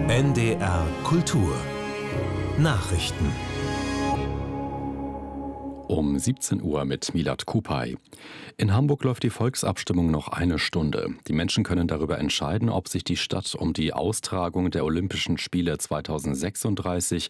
NDR Kultur Nachrichten Um 17 Uhr mit Milad Kupay. In Hamburg läuft die Volksabstimmung noch eine Stunde. Die Menschen können darüber entscheiden, ob sich die Stadt um die Austragung der Olympischen Spiele 2036,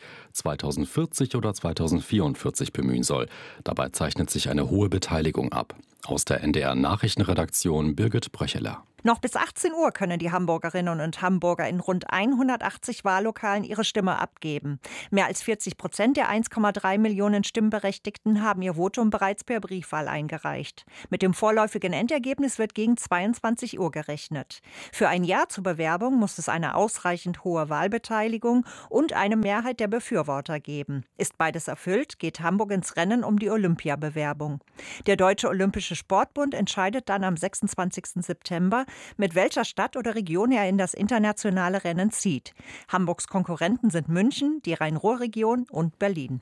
2040 oder 2044 bemühen soll. Dabei zeichnet sich eine hohe Beteiligung ab. Aus der NDR-Nachrichtenredaktion Birgit Bröcheler. Noch bis 18 Uhr können die Hamburgerinnen und Hamburger in rund 180 Wahllokalen ihre Stimme abgeben. Mehr als 40% der 1,3 Millionen Stimmberechtigten haben ihr Votum bereits per Briefwahl eingereicht. Mit dem vorläufigen Endergebnis wird gegen 22 Uhr gerechnet. Für ein Ja zur Bewerbung muss es eine ausreichend hohe Wahlbeteiligung und eine Mehrheit der Befürworter geben. Ist beides erfüllt, geht Hamburg ins Rennen um die Olympiabewerbung. Der Deutsche Olympische Sportbund entscheidet dann am 26. September, mit welcher Stadt oder Region er in das internationale Rennen zieht. Hamburgs Konkurrenten sind München, die Rhein-Ruhr-Region und Berlin.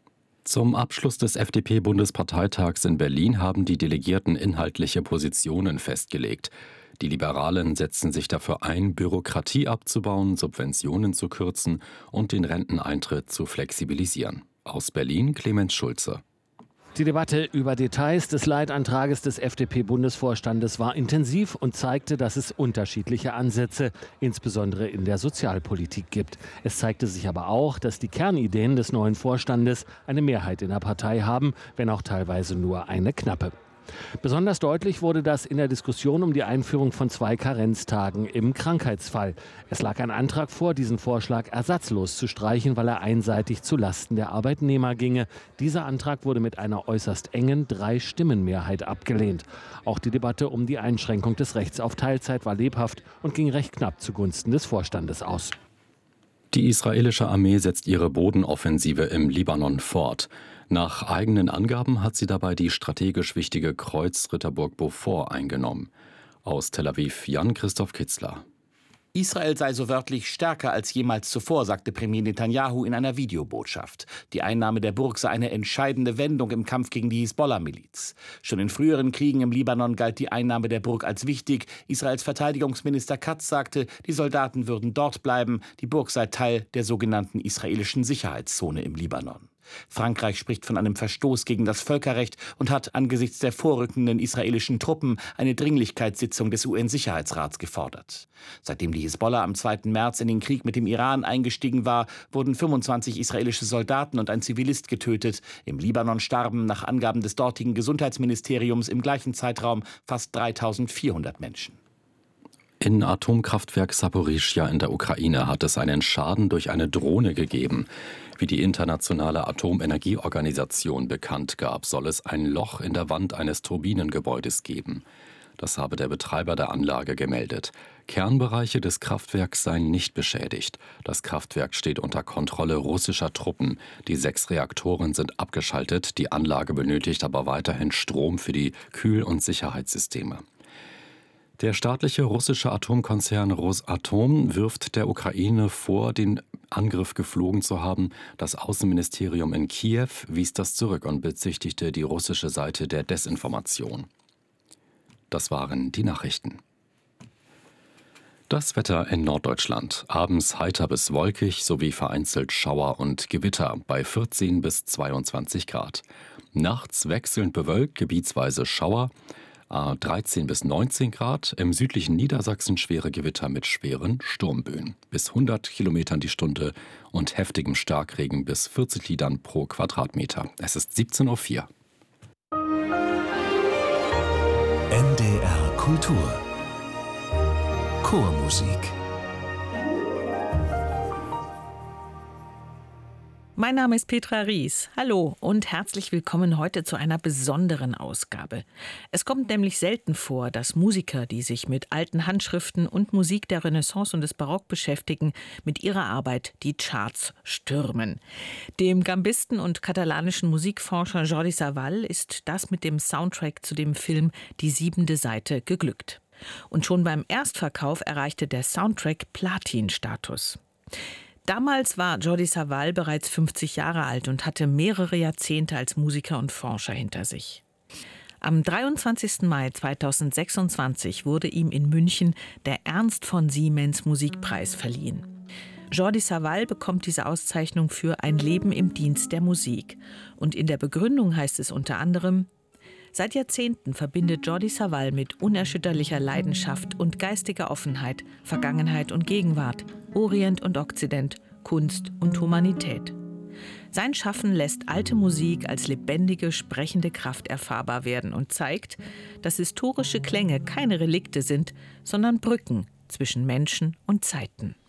Zum Abschluss des FDP-Bundesparteitags in Berlin haben die Delegierten inhaltliche Positionen festgelegt. Die Liberalen setzen sich dafür ein, Bürokratie abzubauen, Subventionen zu kürzen und den Renteneintritt zu flexibilisieren. Aus Berlin Clemens Schulze. Die Debatte über Details des Leitantrages des FDP-Bundesvorstandes war intensiv und zeigte, dass es unterschiedliche Ansätze, insbesondere in der Sozialpolitik, gibt. Es zeigte sich aber auch, dass die Kernideen des neuen Vorstandes eine Mehrheit in der Partei haben, wenn auch teilweise nur eine knappe. Besonders deutlich wurde das in der Diskussion um die Einführung von 2 Karenztagen im Krankheitsfall. Es lag ein Antrag vor, diesen Vorschlag ersatzlos zu streichen, weil er einseitig zu Lasten der Arbeitnehmer ginge. Dieser Antrag wurde mit einer äußerst engen 3-Stimmen-Mehrheit abgelehnt. Auch die Debatte um die Einschränkung des Rechts auf Teilzeit war lebhaft und ging recht knapp zugunsten des Vorstandes aus. Die israelische Armee setzt ihre Bodenoffensive im Libanon fort. Nach eigenen Angaben hat sie dabei die strategisch wichtige Kreuzritterburg Beaufort eingenommen. Aus Tel Aviv Jan-Christoph Kitzler. Israel sei so wörtlich stärker als jemals zuvor, sagte Premier Netanyahu in einer Videobotschaft. Die Einnahme der Burg sei eine entscheidende Wendung im Kampf gegen die Hisbollah-Miliz. Schon in früheren Kriegen im Libanon galt die Einnahme der Burg als wichtig. Israels Verteidigungsminister Katz sagte, die Soldaten würden dort bleiben. Die Burg sei Teil der sogenannten israelischen Sicherheitszone im Libanon. Frankreich spricht von einem Verstoß gegen das Völkerrecht und hat angesichts der vorrückenden israelischen Truppen eine Dringlichkeitssitzung des UN-Sicherheitsrats gefordert. Seitdem die Hisbollah am 2. März in den Krieg mit dem Iran eingestiegen war, wurden 25 israelische Soldaten und ein Zivilist getötet. Im Libanon starben nach Angaben des dortigen Gesundheitsministeriums im gleichen Zeitraum fast 3.400 Menschen. In Atomkraftwerk Saporischschja in der Ukraine hat es einen Schaden durch eine Drohne gegeben. Wie die Internationale Atomenergieorganisation bekannt gab, soll es ein Loch in der Wand eines Turbinengebäudes geben. Das habe der Betreiber der Anlage gemeldet. Kernbereiche des Kraftwerks seien nicht beschädigt. Das Kraftwerk steht unter Kontrolle russischer Truppen. Die 6 Reaktoren sind abgeschaltet. Die Anlage benötigt aber weiterhin Strom für die Kühl- und Sicherheitssysteme. Der staatliche russische Atomkonzern Rosatom wirft der Ukraine vor, den Angriff geflogen zu haben. Das Außenministerium in Kiew wies das zurück und bezichtigte die russische Seite der Desinformation. Das waren die Nachrichten. Das Wetter in Norddeutschland. Abends heiter bis wolkig sowie vereinzelt Schauer und Gewitter bei 14 bis 22 Grad. Nachts wechselnd bewölkt, gebietsweise Schauer. 13 bis 19 Grad, im südlichen Niedersachsen schwere Gewitter mit schweren Sturmböen. Bis 100 Kilometern die Stunde und heftigem Starkregen bis 40 Litern pro Quadratmeter. Es ist 17:04 Uhr. NDR Kultur Chormusik. Mein Name ist Petra Ries. Hallo und herzlich willkommen heute zu einer besonderen Ausgabe. Es kommt nämlich selten vor, dass Musiker, die sich mit alten Handschriften und Musik der Renaissance und des Barock beschäftigen, mit ihrer Arbeit die Charts stürmen. Dem Gambisten und katalanischen Musikforscher Jordi Savall ist das mit dem Soundtrack zu dem Film Die 7. Seite geglückt. Und schon beim Erstverkauf erreichte der Soundtrack Platin-Status. Damals war Jordi Savall bereits 50 Jahre alt und hatte mehrere Jahrzehnte als Musiker und Forscher hinter sich. Am 23. Mai 2026 wurde ihm in München der Ernst von Siemens Musikpreis verliehen. Jordi Savall bekommt diese Auszeichnung für ein Leben im Dienst der Musik. Und in der Begründung heißt es unter anderem: Seit Jahrzehnten verbindet Jordi Savall mit unerschütterlicher Leidenschaft und geistiger Offenheit Vergangenheit und Gegenwart, Orient und Okzident, Kunst und Humanität. Sein Schaffen lässt alte Musik als lebendige, sprechende Kraft erfahrbar werden und zeigt, dass historische Klänge keine Relikte sind, sondern Brücken zwischen Menschen und Zeiten.